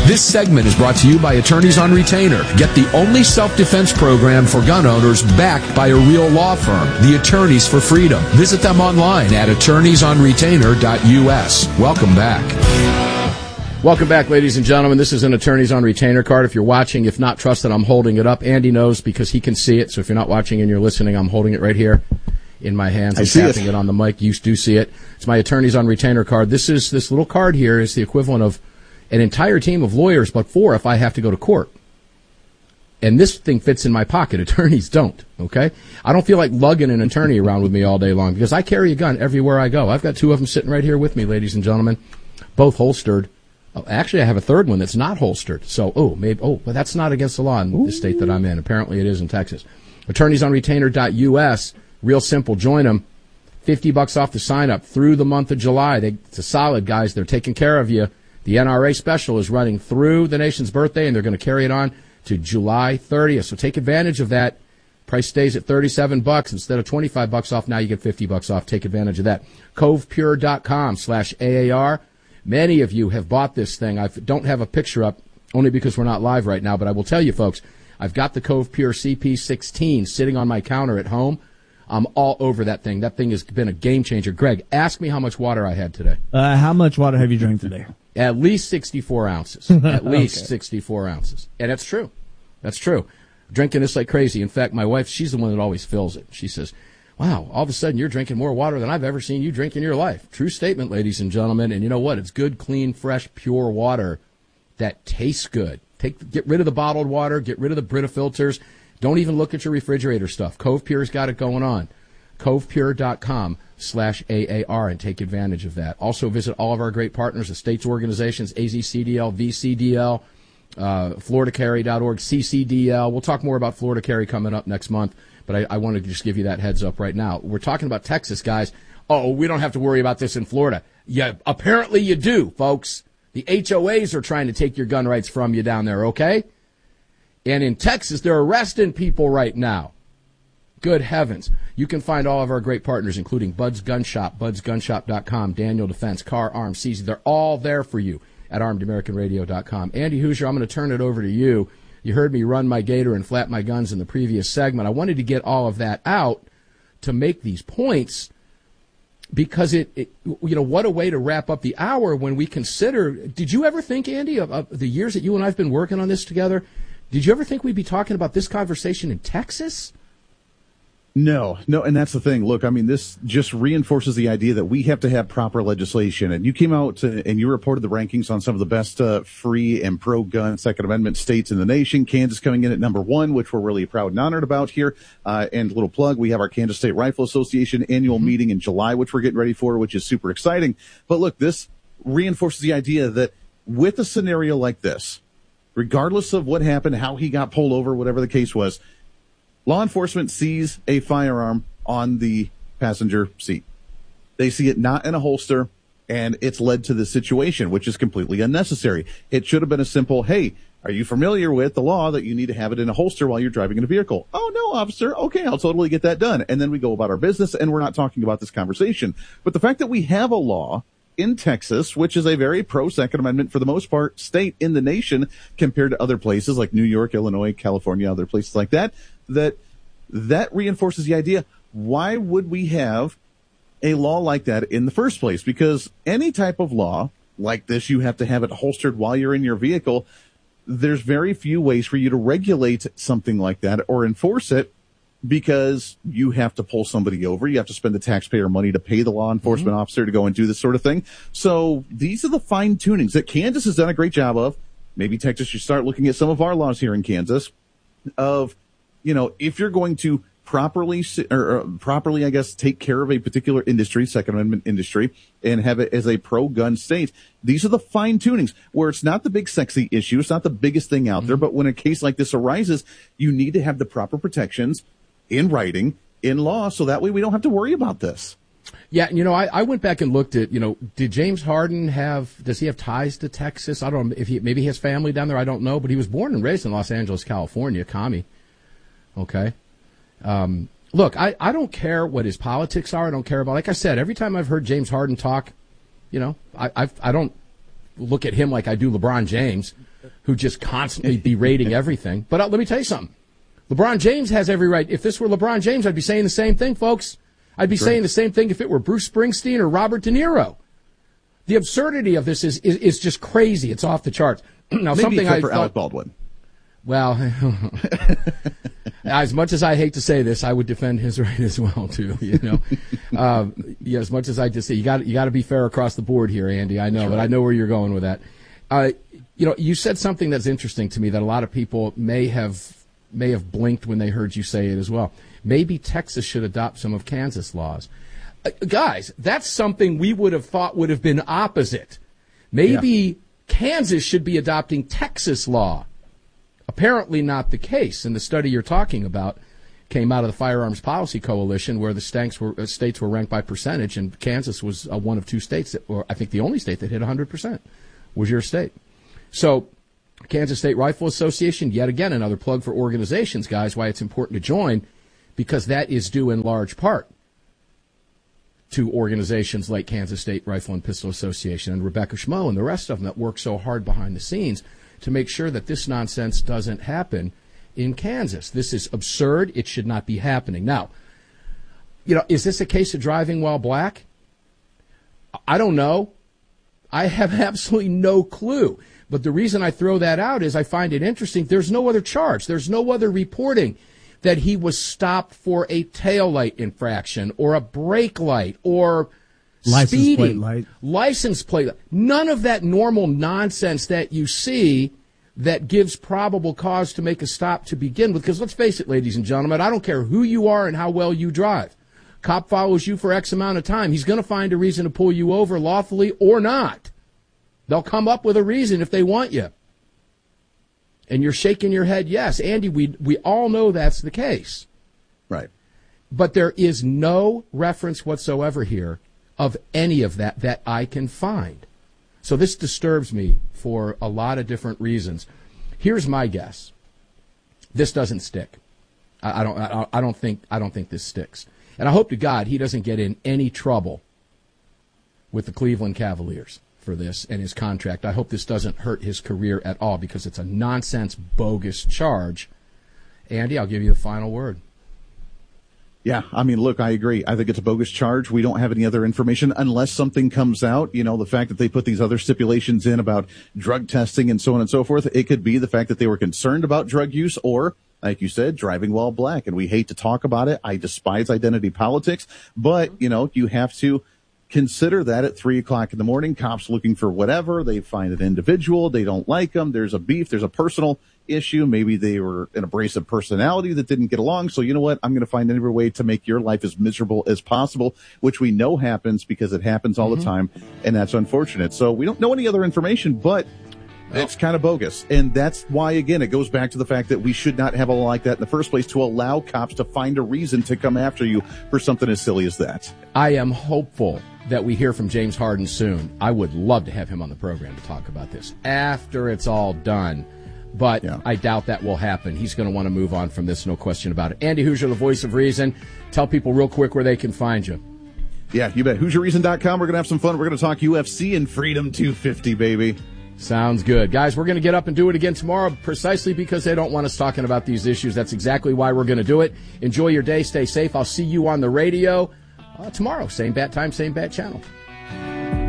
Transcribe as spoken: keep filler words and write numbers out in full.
This segment is brought to you by Attorneys on Retainer. Get the only self-defense program for gun owners backed by a real law firm, the Attorneys for Freedom. Visit them online at attorneys on retainer dot U S. Welcome back. Welcome back, ladies and gentlemen. This is an Attorneys on Retainer card. If you're watching, if not, trust that I'm holding it up. Andy knows because he can see it. So if you're not watching and you're listening, I'm holding it right here in my hands. I'm tapping it. it on the mic. You do see it. It's my Attorneys on Retainer card. This is this little card here is the equivalent of an entire team of lawyers, but four if I have to go to court. And this thing fits in my pocket. Attorneys don't, okay? I don't feel like lugging an attorney around with me all day long because I carry a gun everywhere I go. I've got two of them sitting right here with me, ladies and gentlemen, both holstered. Oh, actually, I have a third one that's not holstered. So, oh, maybe, oh, but that's not against the law in the state that I'm in. Apparently it is in Texas. attorneys on retainer dot U S. Real simple. Join them. fifty bucks off the sign up through the month of July. They, it's a solid, guys. They're taking care of you. The N R A special is running through the nation's birthday, and they're going to carry it on to July thirtieth. So take advantage of that. Price stays at thirty-seven bucks instead of twenty-five bucks off. Now you get fifty bucks off. Take advantage of that. cove pure dot com slash A A R. Many of you have bought this thing. I don't have a picture up only because we're not live right now, but I will tell you, folks, I've got the Cove Pure C P sixteen sitting on my counter at home. I'm all over that thing. That thing has been a game changer. Greg, ask me how much water I had today. Uh, how much water have you drank today? At least sixty-four ounces. At least okay. sixty-four ounces. And that's true. That's true. Drinking this like crazy. In fact, my wife, she's the one that always fills it. She says, wow, all of a sudden you're drinking more water than I've ever seen you drink in your life. True statement, ladies and gentlemen. And you know what? It's good, clean, fresh, pure water that tastes good. Take, get rid of the bottled water. Get rid of the Brita filters. Don't even look at your refrigerator stuff. Cove Pure's got it going on. cove pure dot com slash A A R and take advantage of that. Also visit all of our great partners, the states organizations, A Z C D L, V C D L, uh, Florida Carry dot org, C C D L. We'll talk more about Florida Carry coming up next month, but I, I want to just give you that heads up right now. We're talking about Texas, guys. Oh, we don't have to worry about this in Florida. Yeah, apparently you do, folks. The H O As are trying to take your gun rights from you down there, okay? And in Texas, they're arresting people right now. Good heavens. You can find all of our great partners, including Bud's Gun Shop, buds gun shop dot com, Daniel Defense, Car Arms, C Z. They're all there for you at armed american radio dot com. Andy Hoosier, I'm going to turn it over to you. You heard me run my gator and flap my guns in the previous segment. I wanted to get all of that out to make these points because it, it you know, what a way to wrap up the hour when we consider, did you ever think, Andy, of, of the years that you and I have been working on this together, did you ever think we'd be talking about this conversation in Texas? No, no, and that's the thing. Look, I mean, this just reinforces the idea that we have to have proper legislation. And you came out to, and you reported the rankings on some of the best uh, free and pro-gun Second Amendment states in the nation. Kansas coming in at number one, which we're really proud and honored about here. Uh, and a little plug, we have our Kansas State Rifle Association annual mm-hmm. meeting in July, which we're getting ready for, which is super exciting. But look, this reinforces the idea that with a scenario like this, regardless of what happened, how he got pulled over, whatever the case was, law enforcement sees a firearm on the passenger seat. They see it not in a holster, and it's led to this situation, which is completely unnecessary. It should have been a simple, hey, are you familiar with the law that you need to have it in a holster while you're driving in a vehicle? Oh, no, officer. Okay, I'll totally get that done. And then we go about our business, and we're not talking about this conversation. But the fact that we have a law in Texas, which is a very pro-Second Amendment, for the most part, state in the nation compared to other places like New York, Illinois, California, other places like that, that that reinforces the idea, why would we have a law like that in the first place? Because any type of law like this, you have to have it holstered while you're in your vehicle. There's very few ways for you to regulate something like that or enforce it because you have to pull somebody over. You have to spend the taxpayer money to pay the law enforcement mm-hmm. officer to go and do this sort of thing. So these are the fine tunings that Kansas has done a great job of. Maybe Texas should start looking at some of our laws here in Kansas of, you know, if you're going to properly, or properly, I guess, take care of a particular industry, Second Amendment industry, and have it as a pro-gun state, these are the fine tunings where it's not the big sexy issue. It's not the biggest thing out mm-hmm. there. But when a case like this arises, you need to have the proper protections in writing, in law, so that way we don't have to worry about this. Yeah, you know, I, I went back and looked at, you know, did James Harden have, does he have ties to Texas? I don't know if he, maybe he has family down there. I don't know. But he was born and raised in Los Angeles, California, commie. Okay. Um, look, I, I don't care what his politics are. I don't care about, like I said, every time I've heard James Harden talk, you know, I I've, I don't look at him like I do LeBron James, who just constantly berating everything. But uh, let me tell you something. LeBron James has every right. If this were LeBron James, I'd be saying the same thing, folks. I'd be sure. saying the same thing if it were Bruce Springsteen or Robert De Niro. The absurdity of this is is, is just crazy. It's off the charts. Now, Maybe something I for thought, Alec Baldwin. Well, as much as I hate to say this, I would defend his right as well too. You know, um, yeah. As much as I just say you got you got to be fair across the board here, Andy. I know, That's but right. I know where you're going with that. Uh, you know, you said something that's interesting to me that a lot of people may have may have blinked when they heard you say it as well. Maybe Texas should adopt some of Kansas laws. Uh, guys, that's something we would have thought would have been opposite. Maybe yeah. Kansas should be adopting Texas law. Apparently not the case. And the study you're talking about came out of the Firearms Policy Coalition, where the states were, uh, states were ranked by percentage, and Kansas was uh, one of two states, that, or I think the only state that hit one hundred percent was your state. So Kansas State Rifle Association, yet again, another plug for organizations, guys, why it's important to join, because that is due in large part to organizations like Kansas State Rifle and Pistol Association and Rebecca Schmo and the rest of them that work so hard behind the scenes to make sure that this nonsense doesn't happen in Kansas. This is absurd. It should not be happening. Now, you know, is this a case of driving while black? I don't know. I have absolutely no clue. But the reason I throw that out is I find it interesting. There's no other charge. There's no other reporting that he was stopped for a taillight infraction or a brake light or license speeding, plate light. license plate light. None of that normal nonsense that you see that gives probable cause to make a stop to begin with. Because let's face it, ladies and gentlemen, I don't care who you are and how well you drive. Cop follows you for X amount of time. He's going to find a reason to pull you over lawfully or not. They'll come up with a reason if they want you. And you're shaking your head, yes. Andy, we we all know that's the case. Right. But there is no reference whatsoever here of any of that that I can find. So this disturbs me for a lot of different reasons. Here's my guess. This doesn't stick. I, I don't I, I don't think I don't think this sticks. And I hope to God he doesn't get in any trouble with the Cleveland Cavaliers for this and his contract. I hope this doesn't hurt his career at all because it's a nonsense, bogus charge. Andy, I'll give you the final word. Yeah, I mean, look, I agree. I think it's a bogus charge. We don't have any other information unless something comes out. You know, the fact that they put these other stipulations in about drug testing and so on and so forth, it could be the fact that they were concerned about drug use or, like you said, driving while black. And we hate to talk about it. I despise identity politics. But, you know, you have to consider that at three o'clock in the morning, cops looking for whatever. They find an individual. They don't like them. There's a beef. There's a personal issue. Maybe they were an abrasive personality that didn't get along. So you know what? I'm going to find every way to make your life as miserable as possible, which we know happens because it happens all mm-hmm. the time. And that's unfortunate. So we don't know any other information, but it's kind of bogus. And that's why, again, it goes back to the fact that we should not have a law like that in the first place to allow cops to find a reason to come after you for something as silly as that. I am hopeful that we hear from James Harden soon. I would love to have him on the program to talk about this after it's all done. But yeah. I doubt that will happen. He's going to want to move on from this, no question about it. Andy Hoosier, the voice of reason. Tell people real quick where they can find you. Yeah, you bet. Hoosier Reason dot com. We're going to have some fun. We're going to talk U F C and Freedom two fifty, baby. Sounds good. Guys, we're going to get up and do it again tomorrow precisely because they don't want us talking about these issues. That's exactly why we're going to do it. Enjoy your day. Stay safe. I'll see you on the radio uh, tomorrow. Same bat time, same bat channel.